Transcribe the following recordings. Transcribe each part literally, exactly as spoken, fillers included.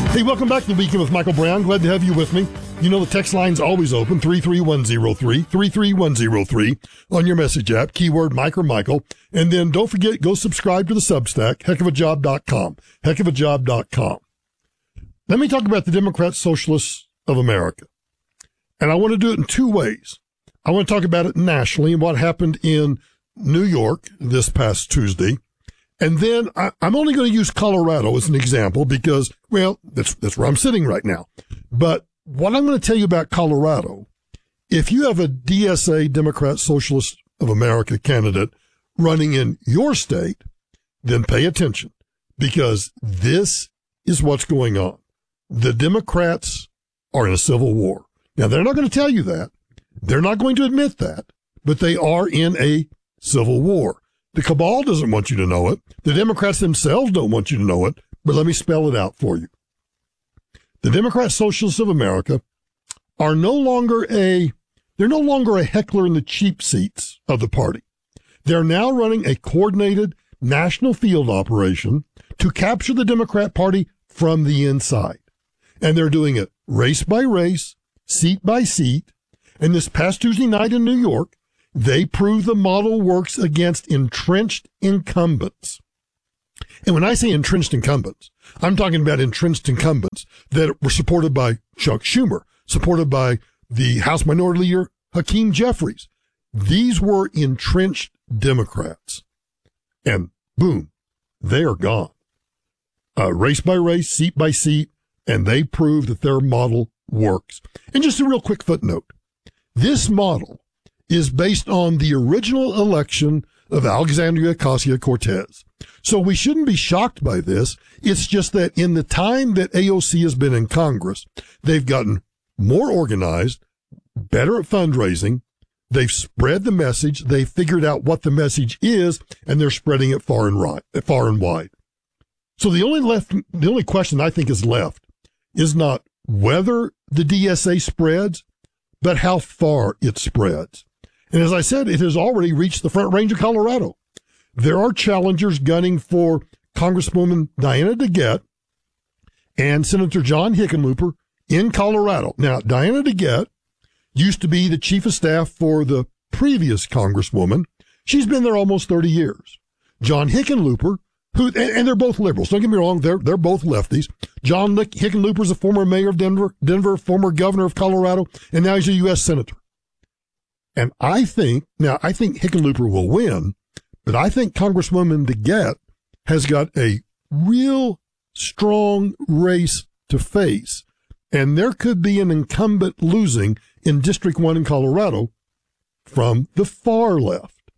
Hey, welcome back to the Weekend with Michael Brown. Glad to have you with me. You know the text line's always open, three three one zero three, three three one zero three on your message app, keyword Mike or Michael. And then don't forget, go subscribe to the Substack, heck of a job dot com, heck of a job dot com. Let me talk about the Democrat Socialists of America. And I want to do it in two ways. I want to talk about it nationally and what happened in New York this past Tuesday. And then I, I'm only going to use Colorado as an example because, well, that's, that's where I'm sitting right now. But what I'm going to tell you about Colorado, if you have a D S A, Democrat Socialist of America candidate running in your state, then pay attention because this is what's going on. The Democrats are in a civil war. Now, they're not going to tell you that. They're not going to admit that, but they are in a civil war. The cabal doesn't want you to know it. The Democrats themselves don't want you to know it, but let me spell it out for you. The Democrat Socialists of America are no longer a, they're no longer a heckler in the cheap seats of the party. They're now running a coordinated national field operation to capture the Democrat Party from the inside. And they're doing it race by race, seat by seat. And this past Tuesday night in New York, they prove the model works against entrenched incumbents. And when I say entrenched incumbents, I'm talking about entrenched incumbents that were supported by Chuck Schumer, supported by the House Minority Leader Hakeem Jeffries. These were entrenched Democrats. And boom, they are gone. Uh, race by race, seat by seat, and they prove that their model works. And just a real quick footnote. This model is based on the original election of Alexandria Ocasio-Cortez. So we shouldn't be shocked by this. It's just that in the time that A O C has been in Congress, they've gotten more organized, better at fundraising. They've spread the message. They've figured out what the message is, and they're spreading it far and right, far and wide. So the only left, the only question I think is left is not whether the D S A spreads, but how far it spreads. And as I said, it has already reached the Front Range of Colorado. There are challengers gunning for Congresswoman Diana DeGette and Senator John Hickenlooper in Colorado. Now, Diana DeGette used to be the chief of staff for the previous Congresswoman. She's been there almost thirty years. John Hickenlooper, who, and, and they're both liberals. Don't get me wrong. They're, they're both lefties. John Hickenlooper is a former mayor of Denver, Denver, former governor of Colorado, and now he's a U S senator. And I think, now I think Hickenlooper will win, but I think Congresswoman DeGette has got a real strong race to face. And there could be an incumbent losing in District one in Colorado from the far left.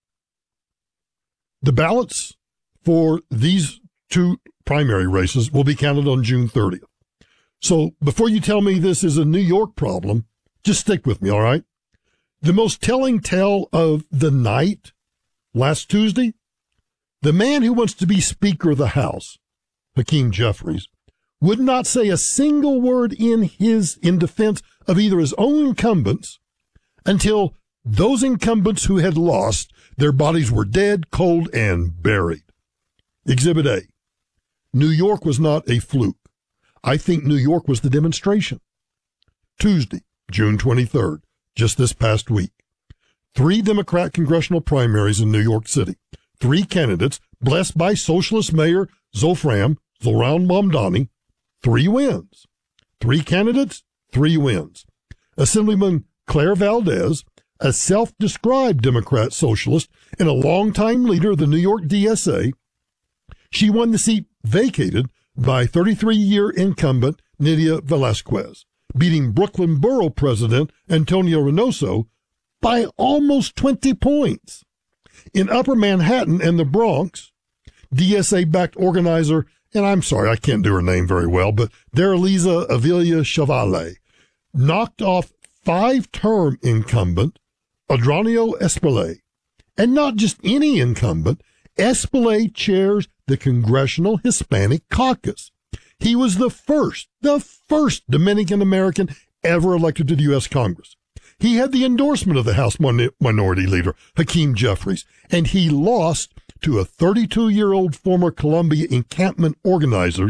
The ballots for these two primary races will be counted on June thirtieth. So before you tell me this is a New York problem, just stick with me, all right? The most telling tale of the night last Tuesday, the man who wants to be Speaker of the House, Hakeem Jeffries, would not say a single word in his in defense of either his own incumbents until those incumbents who had lost, their bodies were dead, cold, and buried. Exhibit A. New York was not a fluke. I think New York was the demonstration. Tuesday, June twenty-third, just this past week. Three Democrat congressional primaries in New York City. Three candidates blessed by Socialist Mayor Zolfram, Zohran Mamdani. Three wins. Three candidates, three wins. Assemblyman Claire Valdez, a self-described Democrat socialist and a longtime leader of the New York D S A, she won the seat vacated by thirty-three-year incumbent Nydia Velázquez, beating Brooklyn Borough President Antonio Reynoso by almost twenty points. In Upper Manhattan and the Bronx, D S A-backed organizer, and I'm sorry, I can't do her name very well, but Daraliza Avila Chevalier knocked off five-term incumbent Adriano Espelay. And not just any incumbent, Espelay chairs the Congressional Hispanic Caucus. He was the first, the first Dominican-American ever elected to the U S Congress. He had the endorsement of the House min- Minority Leader, Hakeem Jeffries, and he lost to a thirty-two-year-old former Columbia encampment organizer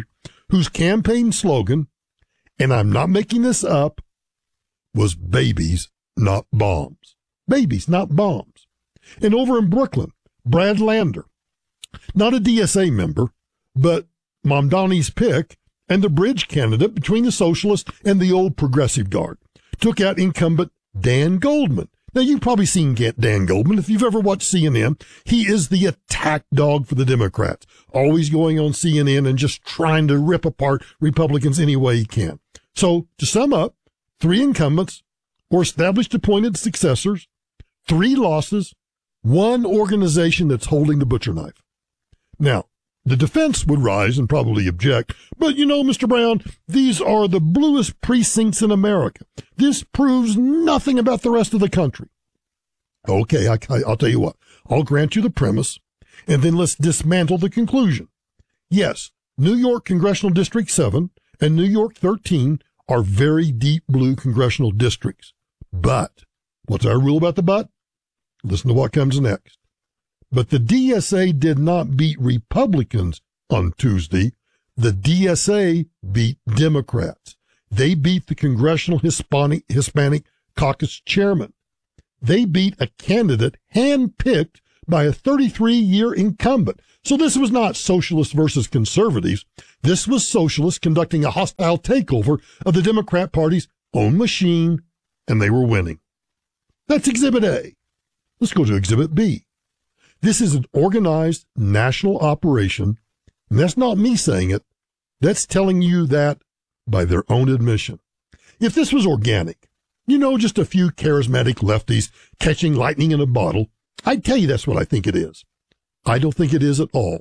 whose campaign slogan, and I'm not making this up, was babies, not bombs. Babies, not bombs. And over in Brooklyn, Brad Lander, not a D S A member, but Mamdani's pick and the bridge candidate between the socialists and the old progressive guard, took out incumbent Dan Goldman. Now, you've probably seen Dan Goldman. If you've ever watched C N N, he is the attack dog for the Democrats, always going on C N N and just trying to rip apart Republicans any way he can. So, to sum up, three incumbents or established appointed successors, three losses, one organization that's holding the butcher knife. Now, the defense would rise and probably object, but you know, Mister Brown, these are the bluest precincts in America. This proves nothing about the rest of the country. Okay, I, I, I'll tell you what. I'll grant you the premise, and then let's dismantle the conclusion. Yes, New York Congressional District seven and New York thirteen are very deep blue congressional districts. But, what's our rule about the but? Listen to what comes next. But the D S A did not beat Republicans on Tuesday. The D S A beat Democrats. They beat the Congressional Hispanic, Hispanic Caucus chairman. They beat a candidate handpicked by a thirty-three-year incumbent. So this was not socialists versus conservatives. This was socialists conducting a hostile takeover of the Democrat Party's own machine, and they were winning. That's Exhibit A. Let's go to Exhibit B. This is an organized national operation, and that's not me saying it. That's telling you that by their own admission. If this was organic, you know, just a few charismatic lefties catching lightning in a bottle, I'd tell you that's what I think it is. I don't think it is at all.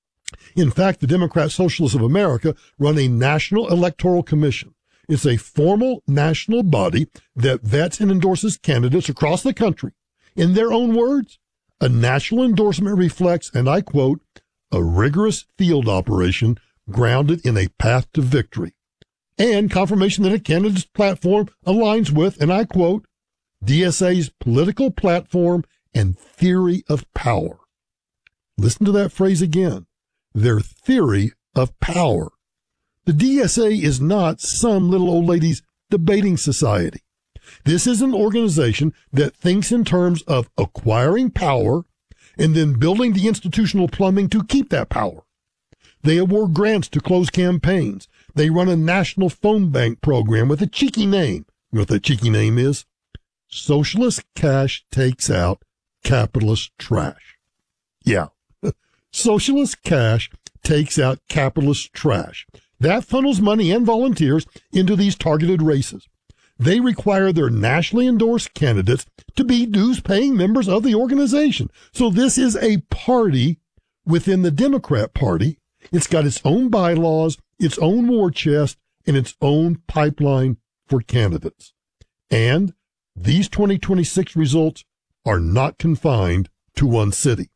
In fact, the Democrat Socialists of America run a National Electoral Commission. It's a formal national body that vets and endorses candidates across the country. In their own words, a national endorsement reflects, and I quote, a rigorous field operation grounded in a path to victory, and confirmation that a candidate's platform aligns with, and I quote, D S A's political platform and theory of power. Listen to that phrase again, their theory of power. The D S A is not some little old lady's debating society. This is an organization that thinks in terms of acquiring power and then building the institutional plumbing to keep that power. They award grants to close campaigns. They run a national phone bank program with a cheeky name. You know what that cheeky name is? Socialist cash takes out capitalist trash. Yeah. Socialist cash takes out capitalist trash. That funnels money and volunteers into these targeted races. They require their nationally endorsed candidates to be dues-paying members of the organization. So this is a party within the Democrat Party. It's got its own bylaws, its own war chest, and its own pipeline for candidates. And these twenty twenty-six results are not confined to one city.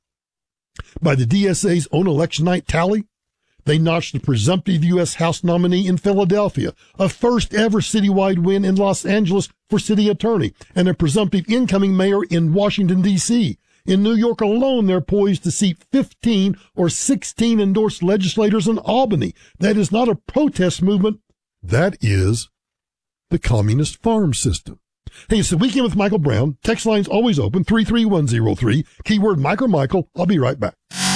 By the D S A's own election night tally, they notched the presumptive U S House nominee in Philadelphia, a first ever citywide win in Los Angeles for city attorney, and a presumptive incoming mayor in Washington, D C. In New York alone, they're poised to seat fifteen or sixteen endorsed legislators in Albany. That is not a protest movement. That is the communist farm system. Hey, it's the Weekend with Michael Brown. Text line's always open, three three one zero three. Keyword Mike or Michael. I'll be right back.